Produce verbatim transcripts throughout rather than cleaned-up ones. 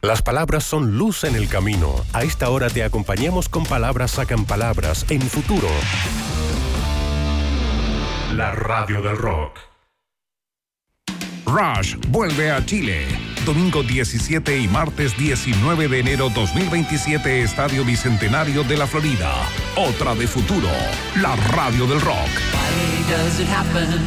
Las palabras son luz en el camino. A esta hora te acompañamos con Palabras Sacan Palabras en Futuro. La radio del rock. Rush vuelve a Chile. Domingo diecisiete y martes diecinueve de enero dos mil veintisiete, Estadio Bicentenario de la Florida. Otra de Futuro, la radio del rock. Why does it happen?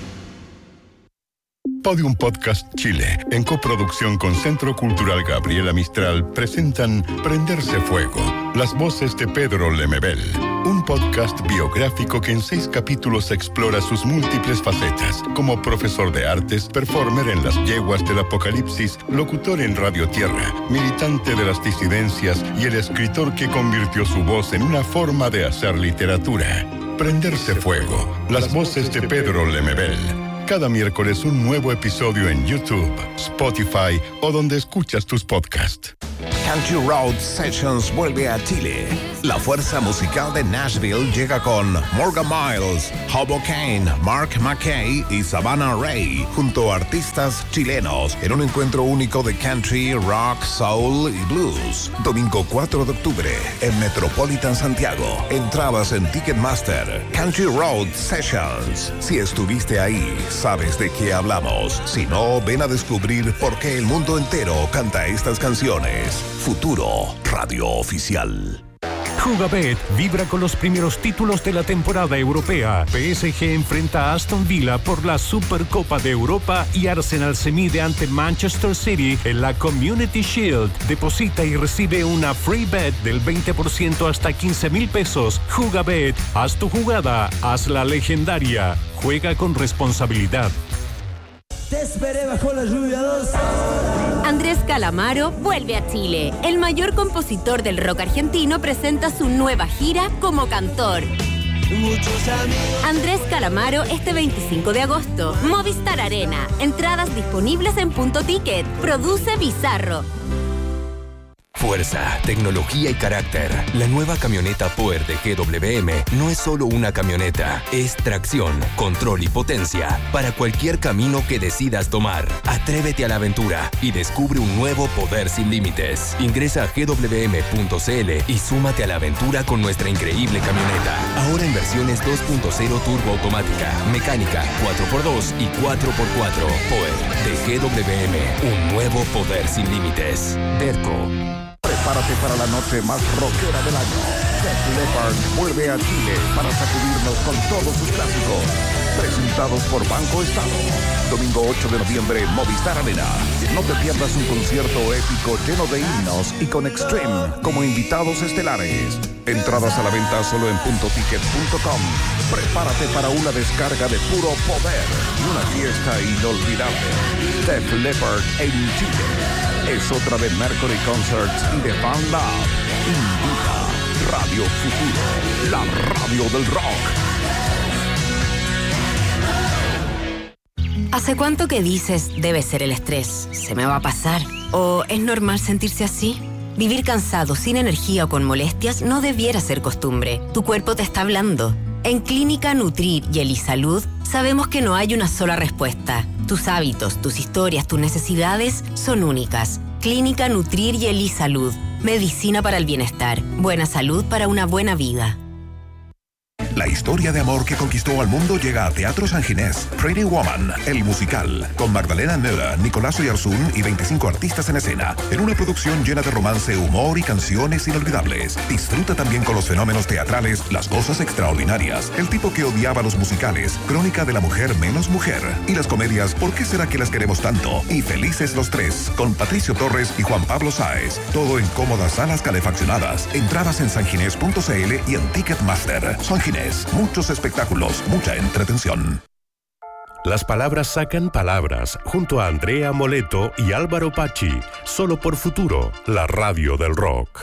Podium Podcast Chile, en coproducción con Centro Cultural Gabriela Mistral, presentan Prenderse Fuego, las voces de Pedro Lemebel, un podcast biográfico que en seis capítulos explora sus múltiples facetas, como profesor de artes, performer en las yeguas del apocalipsis, locutor en Radio Tierra, militante de las disidencias y el escritor que convirtió su voz en una forma de hacer literatura. Prenderse Fuego, las voces de Pedro Lemebel. Cada miércoles un nuevo episodio en YouTube, Spotify o donde escuchas tus podcasts. Country Road Sessions vuelve a Chile. La fuerza musical de Nashville llega con Morgan Miles, Hobo Kane, Mark McKay y Savannah Ray, junto a artistas chilenos, en un encuentro único de country, rock, soul y blues. Domingo cuatro de octubre, en Metropolitan Santiago. Entradas en Ticketmaster. Country Road Sessions. Si estuviste ahí, sabes de qué hablamos. Si no, ven a descubrir por qué el mundo entero canta estas canciones. Futuro, radio oficial. Jugabet vibra con los primeros títulos de la temporada europea. P S G enfrenta a Aston Villa por la Supercopa de Europa y Arsenal se mide ante Manchester City en la Community Shield. Deposita y recibe una free bet del veinte por ciento hasta quince mil pesos. Jugabet, haz tu jugada, hazla legendaria. Juega con responsabilidad. Te esperé bajo la lluvia dos horas. Andrés Calamaro vuelve a Chile. El mayor compositor del rock argentino presenta su nueva gira como cantor. Andrés Calamaro este veinticinco de agosto. Movistar Arena. Entradas disponibles en Punto Ticket. Produce Bizarro. Fuerza, tecnología y carácter. La nueva camioneta Power de G W M no es solo una camioneta, es tracción, control y potencia para cualquier camino que decidas tomar. Atrévete a la aventura y descubre un nuevo poder sin límites. Ingresa a g w m punto c l y súmate a la aventura con nuestra increíble camioneta. Ahora en versiones dos punto cero turbo automática, mecánica, cuatro por dos y cuatro por cuatro. Power de G W M, un nuevo poder sin límites. Derco. Prepárate para la noche más rockera del año. Def Leppard vuelve a Chile para sacudirnos con todos sus clásicos. Presentados por Banco Estado. Domingo ocho de noviembre, Movistar Arena. No te pierdas un concierto épico lleno de himnos y con Extreme como invitados estelares. Entradas a la venta solo en punto ticket punto com. Prepárate para una descarga de puro poder y una fiesta inolvidable. Def Leppard en Chile. Es otra de Mercury Concerts y de Fan Lab. Invita Radio Futuro, la radio del rock. ¿Hace cuánto que dices debe ser el estrés? ¿Se me va a pasar? ¿O es normal sentirse así? Vivir cansado, sin energía o con molestias no debiera ser costumbre. Tu cuerpo te está hablando. En Clínica Nutrir y Elisalud sabemos que no hay una sola respuesta. Tus hábitos, tus historias, tus necesidades son únicas. Clínica Nutrir y Elisalud. Medicina para el bienestar. Buena salud para una buena vida. La historia de amor que conquistó al mundo llega a Teatro San Ginés. Pretty Woman, el musical, con Magdalena Müller, Nicolás Oyarzún y veinticinco artistas en escena, en una producción llena de romance, humor y canciones inolvidables. Disfruta también con los fenómenos teatrales, las cosas extraordinarias, el tipo que odiaba los musicales, Crónica de la mujer menos mujer, y las comedias ¿Por qué será que las queremos tanto? Y Felices los tres, con Patricio Torres y Juan Pablo Sáez. Todo en cómodas salas calefaccionadas. Entradas en sanginés punto c l y en Ticketmaster. San Ginés. Muchos espectáculos, mucha entretención. Las palabras sacan palabras, junto a Andrea Moleto y Álvaro Pachi, solo por Futuro, la radio del rock.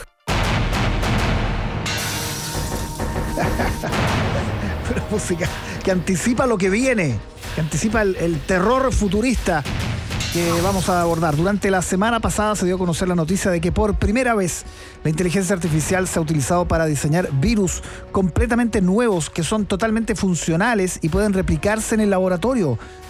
Una música que anticipa lo que viene, que anticipa el, el terror futurista que vamos a abordar. Durante la semana pasada se dio a conocer la noticia de que por primera vez la inteligencia artificial se ha utilizado para diseñar virus completamente nuevos que son totalmente funcionales y pueden replicarse en el laboratorio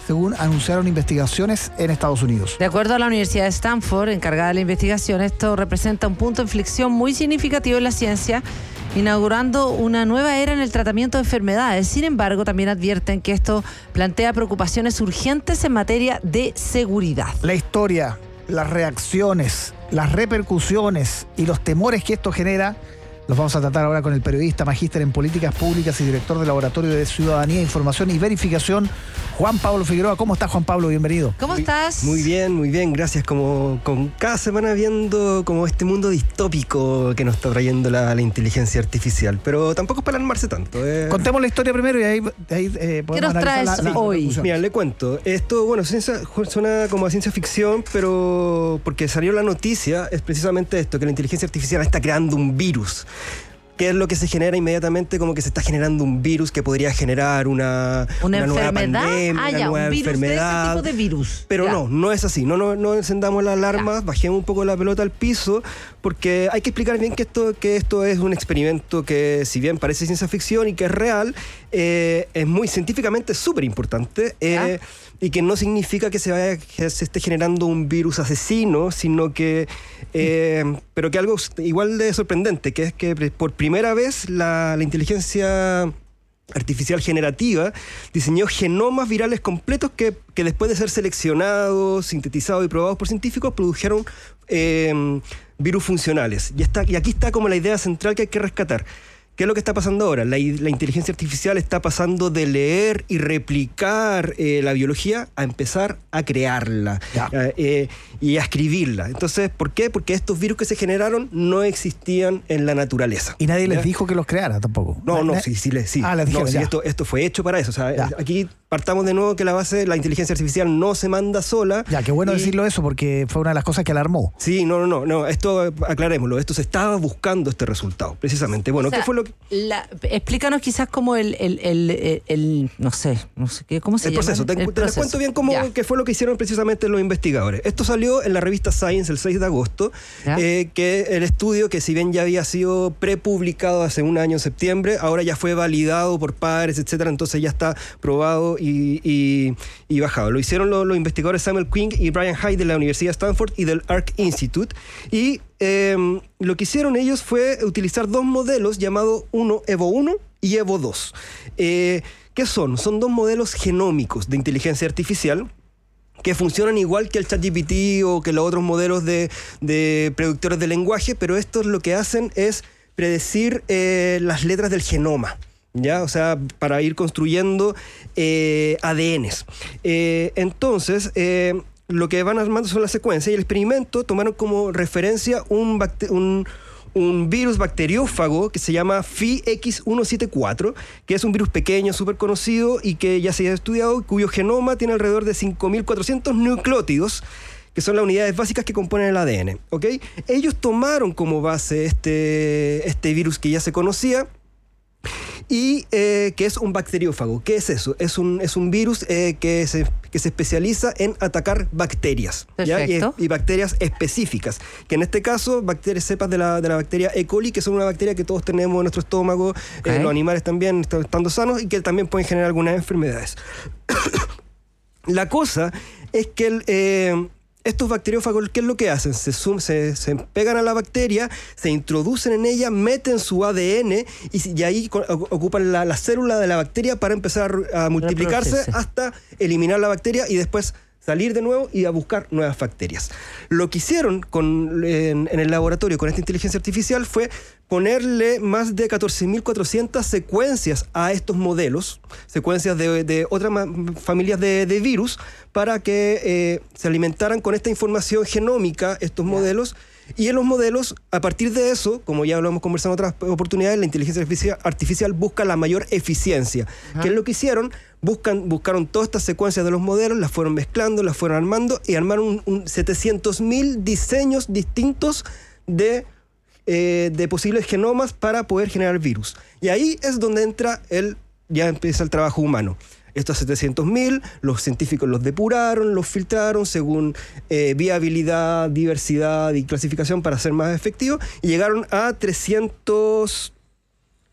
según anunciaron investigaciones en Estados Unidos. De acuerdo a la Universidad de Stanford, encargada de la investigación, esto representa un punto de inflexión muy significativo en la ciencia, inaugurando una nueva era en el tratamiento de enfermedades. Sin embargo, también advierten que esto plantea preocupaciones urgentes en materia de seguridad. La historia, las reacciones, las repercusiones y los temores que esto genera los vamos a tratar ahora con el periodista, magíster en políticas públicas y director del Laboratorio de Ciudadanía, Información y Verificación, Juan Pablo Figueroa. ¿Cómo estás, Juan Pablo? Bienvenido. ¿Cómo muy, estás? Muy bien, muy bien, gracias. Como con cada semana viendo como este mundo distópico que nos está trayendo la, la inteligencia artificial, pero tampoco es para alarmarse tanto. Eh. Contemos la historia primero y ahí, ahí eh, podemos ¿Qué nos analizar traes la, la, hoy? la Mira, le cuento. Esto, bueno, ciencia, suena como a ciencia ficción, pero porque salió la noticia, es precisamente esto, que la inteligencia artificial está creando un virus. ¿Qué es lo que se genera inmediatamente? Como que se está generando un virus que podría generar una, una, una nueva enfermedad. pandemia, Ah, una ya, nueva un virus enfermedad. de ese tipo de virus. Pero ya. no, no es así. No, no, no encendamos las alarmas, Ya. bajemos un poco la pelota al piso, porque hay que explicar bien que esto, que esto es un experimento que, si bien parece ciencia ficción y que es real, eh, es muy científicamente súper importante. Eh, y que no significa que se vaya que se esté generando un virus asesino, sino que eh, pero que algo igual de sorprendente, que es que por primera vez la, la inteligencia artificial generativa diseñó genomas virales completos que, que después de ser seleccionados, sintetizados y probados por científicos, produjeron eh, virus funcionales. Y, está, y aquí está como la idea central que hay que rescatar. ¿Qué es lo que está pasando ahora? La, la inteligencia artificial está pasando de leer y replicar eh, la biología a empezar a crearla eh, eh, y a escribirla. Entonces, ¿por qué? Porque estos virus que se generaron no existían en la naturaleza. Y nadie ¿ya? les dijo que los creara tampoco. No, no, ¿Na- sí, sí, sí. Ah, les dijeron, no, sí, ya. esto, esto fue hecho para eso. O sea, Ya. aquí partamos de nuevo que la base, la inteligencia artificial no se manda sola. Ya, qué bueno y- decirlo eso porque fue una de las cosas que alarmó. Sí, no, no, no, no, esto aclarémoslo, esto se estaba buscando este resultado, precisamente. Bueno, O sea, ¿qué fue lo que...? la- explícanos quizás como el, el, el, el, el- no sé, no sé qué, ¿cómo se El llama? proceso. Te, El te les proceso. cuento bien cómo, Ya. qué fue lo que hicieron precisamente los investigadores. Esto salió en la revista Science el seis de agosto, Ya. eh, que el estudio, que si bien ya había sido prepublicado hace un año en septiembre, ahora ya fue validado por pares, etcétera, entonces ya está probado y, y, y bajado. Lo hicieron los, los investigadores Samuel King y Brian Hyde de la Universidad de Stanford y del Arc Institute, y eh, lo que hicieron ellos fue utilizar dos modelos llamados uno Evo uno y Evo dos. Eh, ¿Qué son? Son dos modelos genómicos de inteligencia artificial que funcionan igual que el ChatGPT o que los otros modelos de, de predictores de lenguaje, pero estos lo que hacen es predecir eh, las letras del genoma. ¿Ya? O sea, para ir construyendo eh, A D Ns. Eh, entonces, eh, lo que van armando son las secuencias, y el experimento tomaron como referencia un, bacte- un, un virus bacteriófago que se llama F I X ciento setenta y cuatro, que es un virus pequeño, súper conocido y que ya se ha estudiado, cuyo genoma tiene alrededor de cinco mil cuatrocientos nucleótidos, que son las unidades básicas que componen el A D N. ¿Ok? Ellos tomaron como base este, este virus que ya se conocía, y eh, que es un bacteriófago. ¿Qué es eso? Es un, es un virus eh, que, se, que se especializa en atacar bacterias. ¿ya? Y, Perfecto. y bacterias específicas, que en este caso bacterias cepas de la, de la bacteria E. coli, que son una bacteria que todos tenemos en nuestro estómago, Ok. eh, los animales también est- estando sanos, y que también pueden generar algunas enfermedades. La cosa es que el, eh, estos bacteriófagos, ¿qué es lo que hacen? Se, sum- se, se pegan a la bacteria, se introducen en ella, meten su A D N y, si- y ahí co- o- ocupan la, la célula de la bacteria para empezar a, a multiplicarse Reproducirse. hasta eliminar la bacteria y después salir de nuevo y a buscar nuevas bacterias. Lo que hicieron con, en, en el laboratorio con esta inteligencia artificial fue ponerle más de catorce mil cuatrocientas secuencias a estos modelos, secuencias de, de otras ma- familias de, de virus, para que eh, se alimentaran con esta información genómica estos modelos. Y en los modelos, a partir de eso, como ya lo hemos conversado en otras oportunidades, la inteligencia artificial, artificial busca la mayor eficiencia. ¿Qué es lo que hicieron? Buscan, buscaron todas estas secuencias de los modelos, las fueron mezclando, las fueron armando y armaron un, un setecientos mil diseños distintos de, eh, de posibles genomas para poder generar virus. Y ahí es donde entra el, ya empieza el trabajo humano. Estos setecientos mil, los científicos los depuraron, los filtraron según eh, viabilidad, diversidad y clasificación para ser más efectivos, y llegaron a trescientos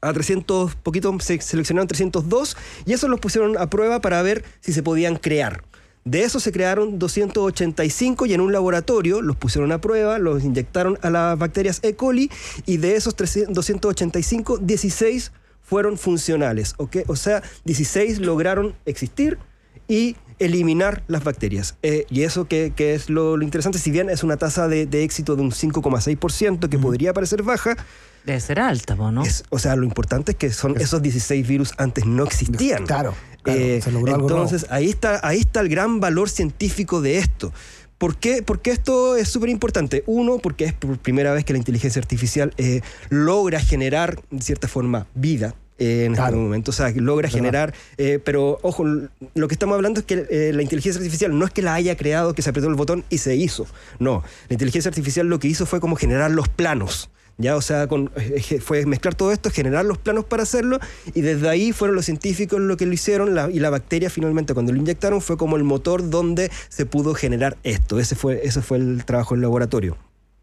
a trescientos, poquito, se seleccionaron trescientos dos y esos los pusieron a prueba para ver si se podían crear. De esos se crearon doscientos ochenta y cinco y en un laboratorio los pusieron a prueba, los inyectaron a las bacterias E. coli y de esos doscientos ochenta y cinco, dieciséis fueron funcionales, ¿okay? O sea, dieciséis lograron existir y eliminar las bacterias. Eh, y eso que, que es lo, lo interesante, si bien es una tasa de, de éxito de un cinco coma seis por ciento, que mm. podría parecer baja, debe ser alta, ¿no? Es, o sea, lo importante es que son esos dieciséis virus antes no existían. Claro, claro eh, se logró algo entonces, nuevo. ahí está, ahí está el gran valor científico de esto. ¿Por qué? Porque esto es súper importante. Uno, porque es por primera vez que la inteligencia artificial eh, logra generar, de cierta forma, vida. Eh, en claro. este momento, o sea, logra generar, eh, pero ojo, lo que estamos hablando es que eh, la inteligencia artificial no es que la haya creado, que se apretó el botón y se hizo, no, la inteligencia artificial lo que hizo fue como generar los planos, ya, o sea, con, eh, fue mezclar todo esto, generar los planos para hacerlo, y desde ahí fueron los científicos los que lo hicieron, la, y la bacteria finalmente cuando lo inyectaron fue como el motor donde se pudo generar esto. Ese fue, ese fue el trabajo en laboratorio.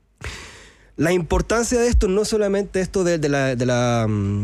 La importancia de esto no solamente esto de, de la, de la,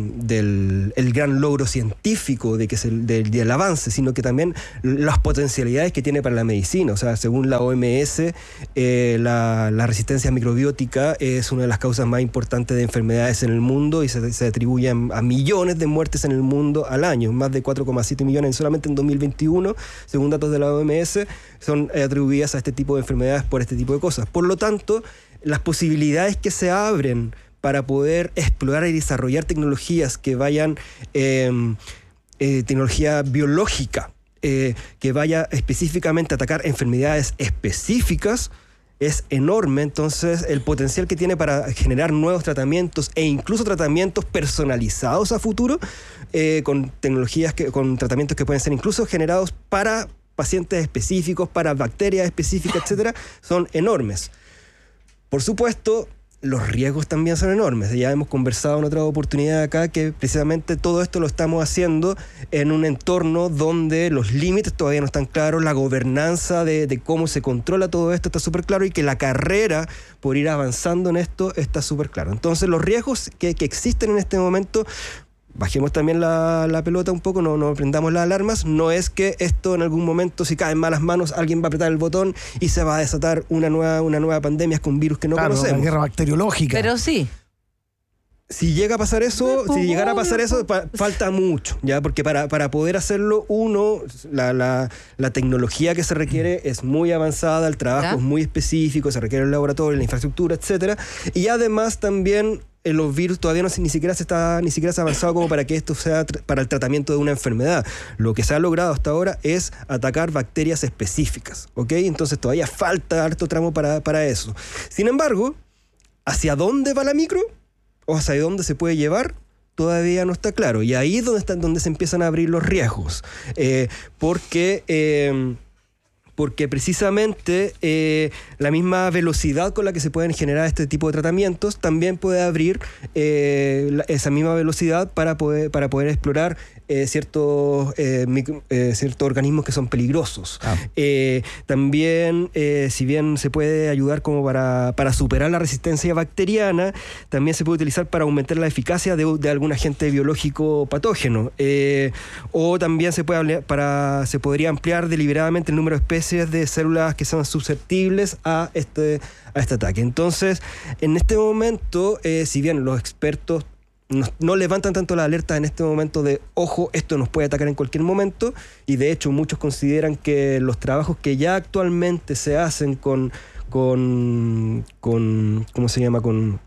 del el gran logro científico de que es el, del, del avance, sino que también las potencialidades que tiene para la medicina. O sea, según la O M S, eh, la, la resistencia microbiótica es una de las causas más importantes de enfermedades en el mundo y se, se atribuye a, a millones de muertes en el mundo al año, más de cuatro coma siete millones solamente en dos mil veintiuno, según datos de la O M S, son atribuidas a este tipo de enfermedades por este tipo de cosas. Por lo tanto, las posibilidades que se abren para poder explorar y desarrollar tecnologías que vayan, eh, eh, tecnología biológica, eh, que vaya específicamente a atacar enfermedades específicas, es enorme. Entonces, el potencial que tiene para generar nuevos tratamientos e incluso tratamientos personalizados a futuro, eh, con tecnologías, que, con tratamientos que pueden ser incluso generados para pacientes específicos, para bacterias específicas, etcétera, son enormes. Por supuesto, los riesgos también son enormes. Ya hemos conversado en otra oportunidad acá que precisamente todo esto lo estamos haciendo en un entorno donde los límites todavía no están claros, la gobernanza de, de cómo se controla todo esto está súper claro y que la carrera por ir avanzando en esto está súper claro. Entonces, los riesgos que, que existen en este momento, bajemos también la, la pelota un poco, no, no prendamos las alarmas. No es que esto en algún momento, si cae en malas manos, alguien va a apretar el botón y se va a desatar una nueva, una nueva pandemia con virus que no claro, conocemos. Una guerra bacteriológica. Pero sí. Si llega a pasar eso, si llegara a pasar eso, pa, falta mucho, ¿ya? Porque para, para poder hacerlo, uno, la, la, la tecnología que se requiere es muy avanzada, el trabajo ¿Ya? es muy específico, se requiere el laboratorio, la infraestructura, etcétera. Y además también los virus todavía no ni siquiera se está ni siquiera se ha avanzado como para que esto sea tr- para el tratamiento de una enfermedad. Lo que se ha logrado hasta ahora es atacar bacterias específicas, ¿ok? Entonces todavía falta harto tramo para, para eso. Sin embargo, ¿hacia dónde va la micro? ¿O hacia dónde se puede llevar? Todavía no está claro. Y ahí es donde, están, donde se empiezan a abrir los riesgos. Eh, porque... Eh, porque precisamente eh, la misma velocidad con la que se pueden generar este tipo de tratamientos también puede abrir eh, la, esa misma velocidad para poder, para poder explorar eh, ciertos, eh, micro, eh, ciertos organismos que son peligrosos. Ah. Eh, también, eh, si bien se puede ayudar como para, para superar la resistencia bacteriana, también se puede utilizar para aumentar la eficacia de, de algún agente biológico patógeno. Eh, o también se, puede, para, se podría ampliar deliberadamente el número de especies de células que son susceptibles a este, a este ataque. Entonces, en este momento, eh, si bien los expertos no, no levantan tanto la alerta en este momento de, ojo, esto nos puede atacar en cualquier momento, y de hecho muchos consideran que los trabajos que ya actualmente se hacen con, con, con ¿cómo se llama? Con,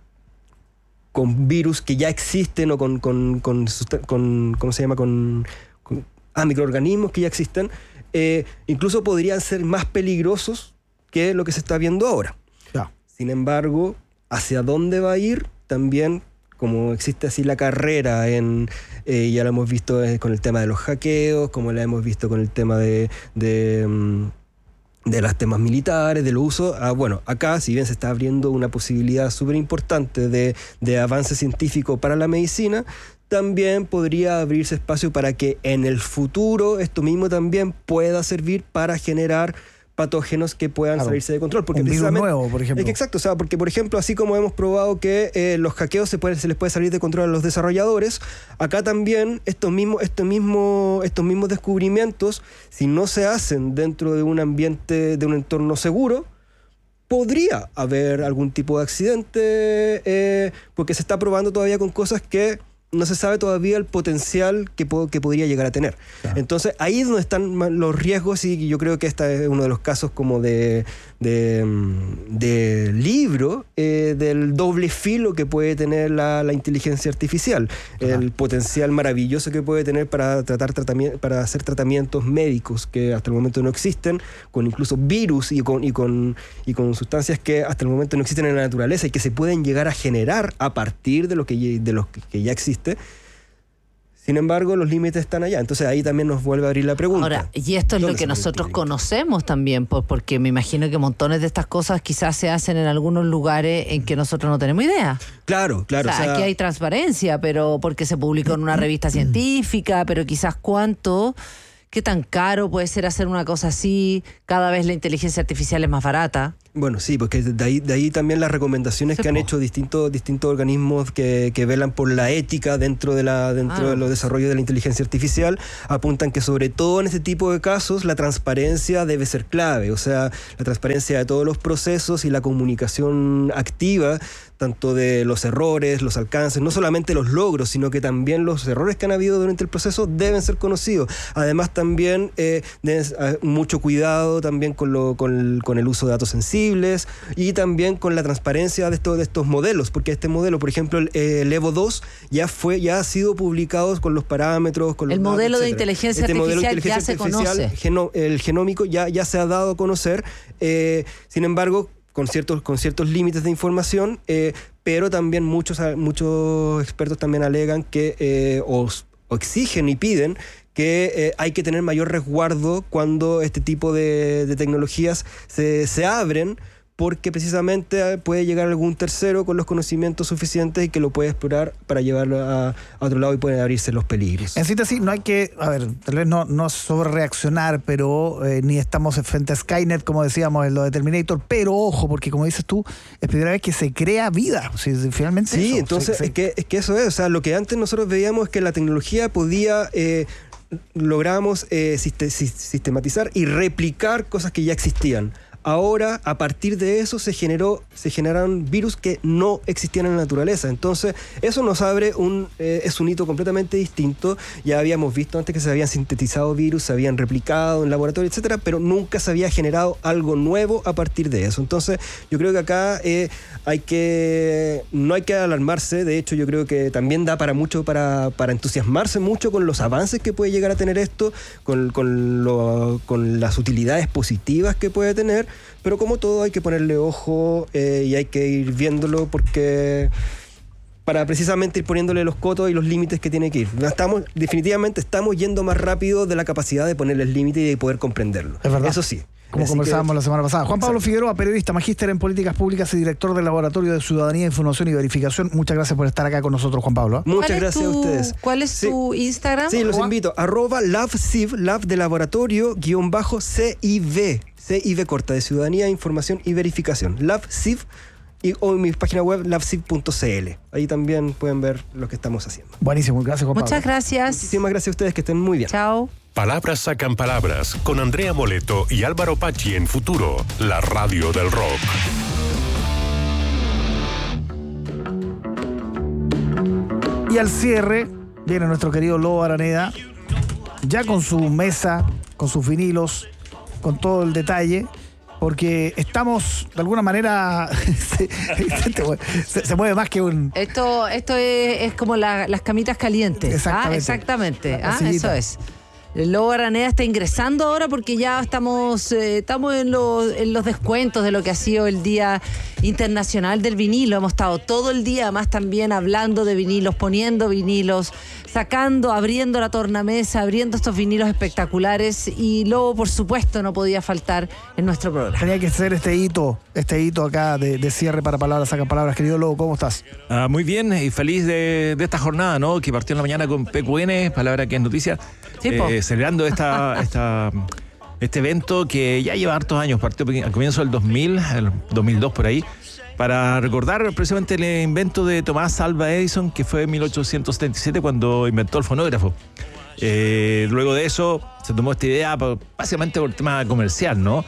con virus que ya existen o con, con, con, con ¿cómo se llama? Con, con ah, microorganismos que ya existen, Eh, incluso podrían ser más peligrosos que lo que se está viendo ahora. Yeah. Sin embargo, ¿hacia dónde va a ir? También, como existe así la carrera, en eh, ya lo hemos visto eh, con el tema de los hackeos, como la hemos visto con el tema de, de, de los temas militares, del uso. Ah, bueno, acá, si bien se está abriendo una posibilidad súper importante de, de avance científico para la medicina, también podría abrirse espacio para que en el futuro esto mismo también pueda servir para generar patógenos que puedan claro. salirse de control. Porque un virus precisamente, nuevo, por ejemplo. Es que exacto, o sea, porque por ejemplo, así como hemos probado que eh, los hackeos se, puede, se les puede salir de control a los desarrolladores, acá también estos mismos, estos mismos, estos mismos descubrimientos, si no se hacen dentro de un ambiente, de un entorno seguro, podría haber algún tipo de accidente, eh, porque se está probando todavía con cosas que no se sabe todavía el potencial que, po- que podría llegar a tener. Claro. Entonces, ahí es donde están los riesgos, y yo creo que este es uno de los casos como de, de, de libro eh, del doble filo que puede tener la, la inteligencia artificial. Ajá. El potencial maravilloso que puede tener para, tratar tratami- para hacer tratamientos médicos que hasta el momento no existen, con incluso virus y con, y, con, y con sustancias que hasta el momento no existen en la naturaleza y que se pueden llegar a generar a partir de lo que, de los que, que ya existen. Sin embargo, los límites están allá. Entonces ahí también nos vuelve a abrir la pregunta. Ahora, y esto es lo que nosotros conocemos también, por, porque me imagino que montones de estas cosas quizás se hacen en algunos lugares en que nosotros no tenemos idea. Claro, claro. O sea, o sea, aquí hay transparencia, pero porque se publicó en una revista científica, pero quizás cuánto, qué tan caro puede ser hacer una cosa así. Cada vez la inteligencia artificial es más barata. Bueno, sí, porque de ahí, de ahí también las recomendaciones sí, que han hecho distintos, distintos organismos que, que velan por la ética dentro de la dentro ah. de los desarrollos de la inteligencia artificial, apuntan que sobre todo en este tipo de casos la transparencia debe ser clave, o sea, la transparencia de todos los procesos y la comunicación activa, tanto de los errores, los alcances, no solamente los logros, sino que también los errores que han habido durante el proceso deben ser conocidos. Además también eh, deben, mucho cuidado también con, lo, con, con el uso de datos sensibles, y también con la transparencia de estos, de estos modelos, porque este modelo, por ejemplo, el, el Evo dos ya fue, ya ha sido publicado con los parámetros, con los el datos, modelo etcétera. de inteligencia este artificial modelo de inteligencia ya artificial, se conoce. Geno, el genómico ya, ya se ha dado a conocer, eh, sin embargo, con ciertos, con ciertos límites de información, eh, pero también muchos, muchos expertos también alegan que eh, o, o exigen y piden que eh, hay que tener mayor resguardo cuando este tipo de, de tecnologías se, se abren, porque precisamente puede llegar algún tercero con los conocimientos suficientes y que lo puede explorar para llevarlo a, a otro lado y pueden abrirse los peligros. En síntesis, no hay que, a ver, tal vez no, no sobre reaccionar, pero eh, ni estamos frente a Skynet, como decíamos en lo de Terminator, pero ojo, porque como dices tú, es primera vez que se crea vida, o sea, finalmente. Sí, eso, entonces se, se... Es, que, es que eso es, o sea, lo que antes nosotros veíamos es que la tecnología podía... Eh, logramos eh, sistematizar y replicar cosas que ya existían. Ahora, a partir de eso, se generó, se generaron virus que no existían en la naturaleza. Entonces, eso nos abre un, eh, es un hito completamente distinto. Ya habíamos visto antes que se habían sintetizado virus, se habían replicado en laboratorio, etcétera, pero nunca se había generado algo nuevo a partir de eso. Entonces, yo creo que acá eh, hay que, no hay que alarmarse. De hecho, yo creo que también da para mucho, para, para entusiasmarse mucho con los avances que puede llegar a tener esto, con, con, lo, con las utilidades positivas que puede tener. Pero como todo hay que ponerle ojo eh, y hay que ir viéndolo porque para precisamente ir poniéndole los cotos y los límites que tiene que ir. Estamos, definitivamente estamos yendo más rápido de la capacidad de ponerle el límite y de poder comprenderlo. Es verdad. Eso sí. Como Así conversábamos que... la semana pasada. Juan Pablo Exacto. Figueroa, periodista, magíster en políticas públicas y director del Laboratorio de Ciudadanía, Información y Verificación. Muchas gracias por estar acá con nosotros, Juan Pablo. Muchas gracias tu, a ustedes. ¿Cuál es sí. tu Instagram? Sí, los Juan? invito. Arroba LabCiv, Lab de Laboratorio, guión bajo C I V. C I V corta, de Ciudadanía, Información y Verificación. LabCiv, y, o en mi página web, labciv punto c l. Ahí también pueden ver lo que estamos haciendo. Buenísimo, gracias, Juan Pablo. Muchas gracias. Muchísimas gracias a ustedes, que estén muy bien. Chao. Palabras sacan palabras con Andrea Moleto y Álvaro Pachi en Futuro, la radio del rock. Y al cierre viene nuestro querido Lobo Araneda, ya con su mesa, con sus vinilos, con todo el detalle, porque estamos de alguna manera se, se, se mueve más que un... Esto, esto es, es como la, las camitas calientes. Exactamente. Ah, exactamente. La Ah, eso es. El Lobo Araneda está ingresando ahora porque ya estamos, eh, estamos en, los, en los descuentos de lo que ha sido el Día Internacional del Vinilo. Hemos estado todo el día, además, también hablando de vinilos, poniendo vinilos, sacando, abriendo la tornamesa, abriendo estos vinilos espectaculares. Y Lobo, por supuesto, no podía faltar en nuestro programa. Tenía que ser este hito, este hito acá de, de cierre para Palabras Sacan Palabras. Querido Lobo, ¿cómo estás? Ah, muy bien y feliz de, de esta jornada, ¿no? Que partió en la mañana con P Q N, palabra que es noticia. Sí, eh, celebrando esta, esta, este evento que ya lleva hartos años, partió al comienzo del dos mil, el dos mil dos por ahí, para recordar precisamente el invento de Tomás Alva Edison, que fue en mil ochocientos setenta y siete cuando inventó el fonógrafo. Eh, luego de eso se tomó esta idea básicamente por tema comercial, ¿no?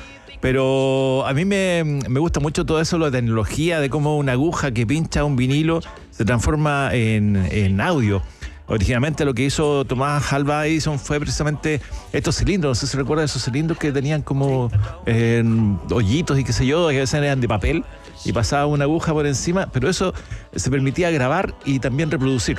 Pero a mí me, me gusta mucho todo eso, la tecnología de cómo una aguja que pincha un vinilo se transforma en, en audio. Originalmente lo que hizo Tomás Alva Edison fue precisamente estos cilindros, no sé si recuerdan esos cilindros que tenían como eh, hoyitos y qué sé yo, que a veces eran de papel y pasaba una aguja por encima, pero eso se permitía grabar y también reproducir.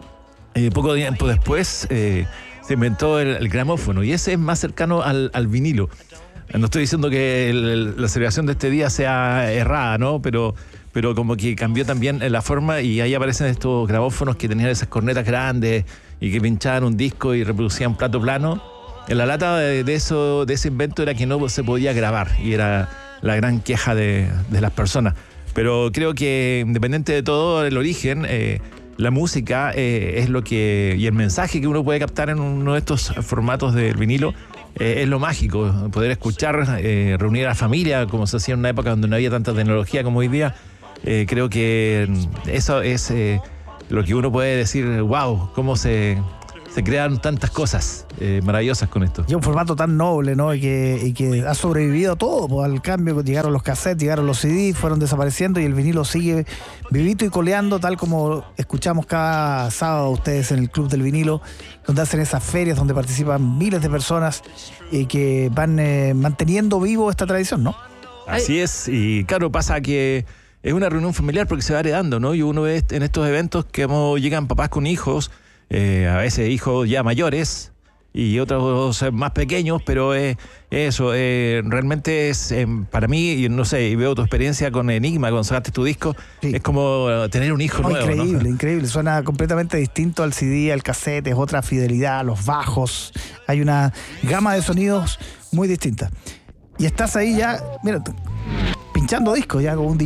Eh, poco tiempo después eh, se inventó el, el gramófono y ese es más cercano al, al vinilo. No estoy diciendo que el, el, la celebración de este día sea errada, ¿no? Pero, pero como que cambió también la forma y ahí aparecen estos grabófonos que tenían esas cornetas grandes y que pinchaban un disco y reproducían plato plano. En la lata de, de, eso, de ese invento era que no se podía grabar y era la gran queja de, de las personas. Pero creo que independiente de todo el origen, eh, la música eh, es lo que, y el mensaje que uno puede captar en uno de estos formatos del vinilo, Eh, es lo mágico, poder escuchar, eh, reunir a la familia, como se hacía en una época donde no había tanta tecnología como hoy día. Eh, creo que eso es eh, lo que uno puede decir, wow, cómo se, se crean tantas cosas eh, maravillosas con esto. Y un formato tan noble, ¿no? Y que, y que ha sobrevivido a todo, pues, al cambio. Llegaron los cassettes, llegaron los C D, fueron desapareciendo y el vinilo sigue vivito y coleando, tal como escuchamos cada sábado ustedes en el Club del Vinilo, donde hacen esas ferias donde participan miles de personas y que van eh, manteniendo vivo esta tradición, ¿no? Así es, y claro, pasa que es una reunión familiar porque se va heredando, ¿no? Y uno ve en estos eventos que llegan papás con hijos, eh, a veces hijos ya mayores y otros más pequeños, pero eh, eso, eh, realmente es eh, para mí, y no sé, y veo tu experiencia con Enigma, cuando sacaste tu disco, sí. Es como tener un hijo no, nuevo, increíble, ¿no? Increíble, suena completamente distinto al C D, al cassette, es otra fidelidad, los bajos, hay una gama de sonidos muy distinta. Y estás ahí ya, mira, pinchando discos ya con un D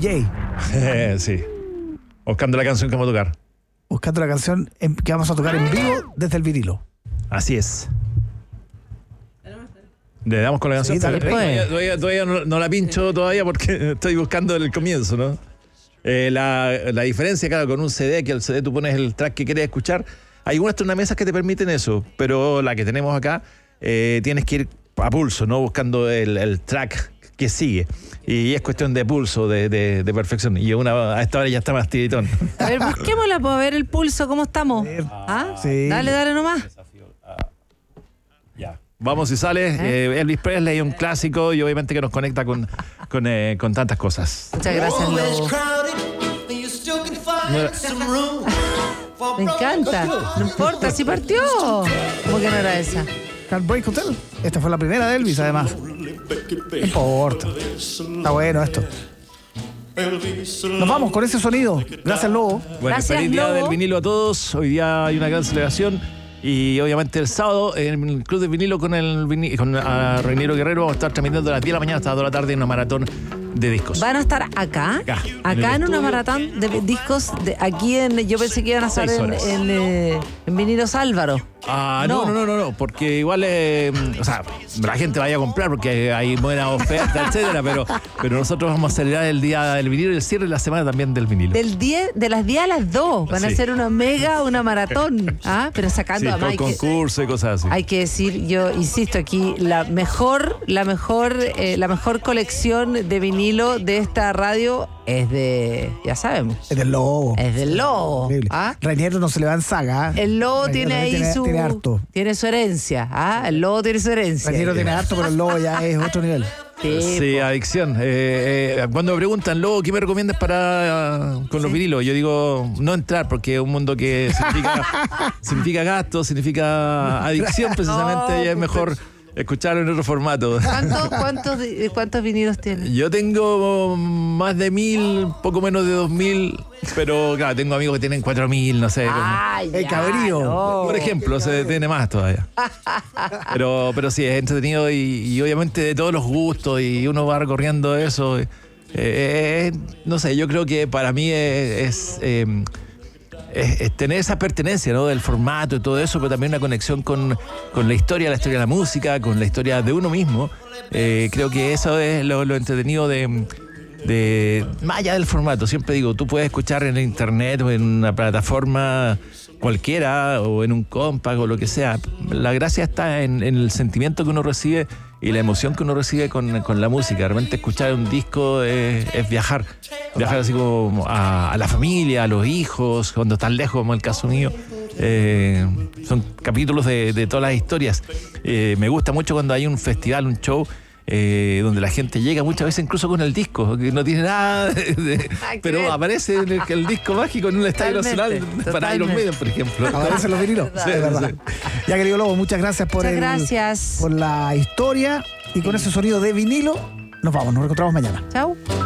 J. Sí, buscando la canción que vamos a tocar. Buscando la canción que vamos a tocar en vivo desde el vinilo. Así es. Le damos con la canción. Sí, dale, pues. Todavía, todavía, todavía no, no la pincho todavía porque estoy buscando el comienzo, ¿no? Eh, la, la diferencia, claro, con un C D, que el C D tú pones el track que quieres escuchar. Hay unas tornamesas que te permiten eso, pero la que tenemos acá eh, tienes que ir a pulso, ¿no? Buscando el, el track que sigue. Y es cuestión de pulso, de, de, de perfección. Y una, a esta hora ya está más tiritón. A ver, busquémosla para ver el pulso, ¿cómo estamos? ¿Ah? Sí. Dale, dale nomás. Ya. Vamos y sale. ¿Eh? Eh, Elvis Presley, un clásico y obviamente que nos conecta con, con, eh, con tantas cosas. Muchas gracias, Lobo. Me encanta. No importa, si partió. ¿Cómo que no era esa? Heartbreak Hotel. Esta fue la primera de Elvis, además. No importa. Está bueno esto. Nos vamos con ese sonido. Gracias, Lobo. Bueno, Gracias, feliz día Lobo. del vinilo a todos. Hoy día hay una gran celebración. Y obviamente el sábado en el Club de Vinilo con el vini- con a Reiniero Guerrero vamos a estar transmitiendo a las diez de la mañana hasta las dos de la tarde en una maratón de discos. ¿Van a estar acá? Acá, Acá en en, el una estudio. maratón de discos. De, aquí en. Yo pensé que iban a estar Seis en, horas. en, eh, en Vinilos Álvaro. Ah, no, no, no, no, no, porque igual, eh, o sea, la gente vaya a comprar porque hay buena oferta, etcétera, pero, pero nosotros vamos a celebrar el día del vinilo y el cierre de la semana también del vinilo. Del diez, de las diez a las dos. Van a Sí. hacer una mega, una maratón. ¿Ah? Pero sacando Sí, además. con hay que- concurso y cosas así. Hay que decir, yo insisto aquí, la mejor, la mejor, eh, la mejor colección de vinilo de esta radio es de, ya sabemos, Es del Lobo. es del Lobo. Increíble. ¿Ah? Reiniero no se le va en saga. ¿eh? El Lobo Reiniero tiene ahí tiene, su, Tiene harto. tiene su herencia. ¿Ah? El Lobo tiene su herencia. Reiniero tiene harto, pero el Lobo ya es otro nivel. Sí, Sí, po. adicción. Eh, eh, cuando me preguntan, Lobo, ¿qué me recomiendas para uh, con los vinilos? Yo digo, no entrar, porque es un mundo que significa, significa gasto, significa adicción, precisamente, No, y es mejor escucharlo en otro formato. ¿Cuántos, cuántos, di- cuántos vinilos tiene? Yo tengo más de mil, poco menos de dos mil, pero claro, tengo amigos que tienen cuatro mil, no sé. como- Ay, El ya, cabrío. no. Por ejemplo, se tiene más todavía. Pero, pero sí, es entretenido y, y obviamente de todos los gustos y uno va recorriendo eso. Eh, eh, no sé, yo creo que para mí es, es, eh, es, es tener esa pertenencia, ¿no? Del formato y todo eso, pero también una conexión con, con la historia, la historia de la música, con la historia de uno mismo. Eh, creo que eso es lo, lo entretenido de, de... Más allá del formato, siempre digo, tú puedes escuchar en internet o en una plataforma cualquiera o en un compact o lo que sea. La gracia está en, en el sentimiento que uno recibe y la emoción que uno recibe con, con la música. De repente escuchar un disco es, es viajar. Viajar así como a, a la familia, a los hijos, cuando están lejos, como el caso mío. Eh, son capítulos de, de todas las historias. Eh, me gusta mucho cuando hay un festival, un show, eh, donde la gente llega muchas veces incluso con el disco, que no tiene nada, de, de, pero aparece en el, el disco mágico en un estadio nacional para Iron Maiden, por ejemplo. Aparecen los vinilos. Sí, es verdad. sí. Ya, querido Lobo, muchas gracias por, Muchas el, gracias. por la historia y con ese sonido de vinilo. Nos vamos, nos encontramos mañana. Chau.